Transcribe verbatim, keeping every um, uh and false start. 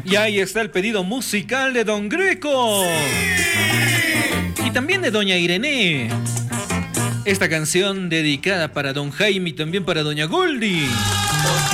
Y ahí está el pedido musical de Don Greco. Sí. Y también de Doña Irene. Esta canción dedicada para Don Jaime y también para Doña Goldie.